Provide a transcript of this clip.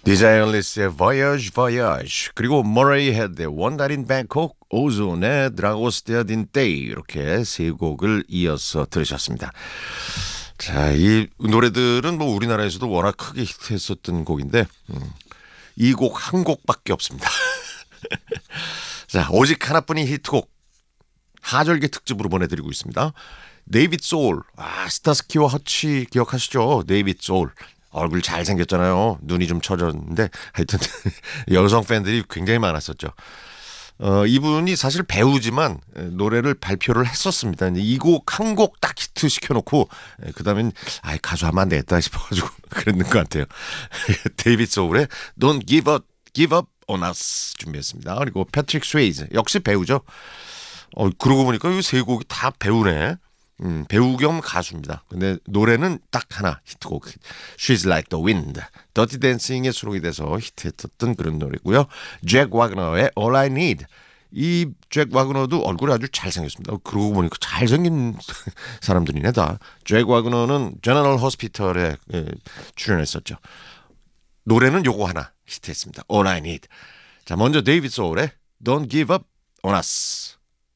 디자이언리스의 Voyage Voyage 그리고 머레이 헤드의 One Night in Bangkok, 오존의 드라고스티아 딘 데이 이렇게 세 곡을 이어서 들으셨습니다. 자, 이 노래들은 뭐 우리나라에서도 워낙 크게 히트했었던 곡인데 이 곡 한 곡밖에 없습니다. 자, 오직 하나뿐인 히트곡 하절기 특집으로 보내드리고 있습니다. 데이빗 소울, 스타스키와 허치 기억하시죠? 데이빗 소울. 얼굴 잘생겼잖아요. 눈이 좀 처졌는데 하여튼 여성 팬들이 굉장히 많았었죠. 이분이 사실 배우지만 노래를 발표를 했었습니다. 이 곡 한 곡 딱 히트 시켜놓고 그 다음엔 가수 하면 안 되겠다 싶어가지고 그랬는 것 같아요. 데이빗 소울의 Don't Give Up on Us 준비했습니다. 그리고 패트릭 스웨이즈 역시 배우죠. 그러고 보니까 이 세 곡이 다 배우네. 배우 겸 가수입니다. 근데 노래는 딱 하나 히트곡 She's Like the Wind 더티 댄싱에 수록이 돼서 히트했던 그런 노래고요. 잭 와그너의 All I Need 이 잭 와그너도 얼굴이 아주 잘생겼습니다. 그러고 보니까 잘생긴 사람들이네 다. 잭 와그너는 제너럴 호스피털에 출연했었죠. 노래는 요거 하나 히트했습니다. All I Need. 자, 먼저 데이빗 소울의 Don't Give Up on Us.